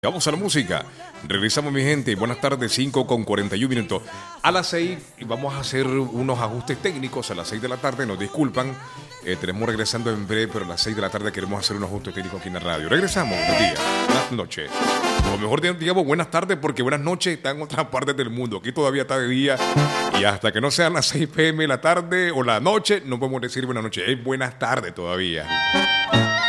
Vamos a la música. Regresamos, mi gente. Buenas tardes, 5:41. A las 6 vamos a hacer unos ajustes técnicos. A las 6 de la tarde, nos disculpan. Tenemos regresando en breve, pero a las 6 de la tarde queremos hacer unos ajustes técnicos aquí en la radio. Regresamos. Buenos días. Buenas noches. A lo mejor digamos buenas tardes porque buenas noches están en otras partes del mundo. Aquí todavía está de día. Y hasta que no sean las 6 p.m. la tarde o la noche, no podemos decir buenas noches. Es buenas tardes todavía.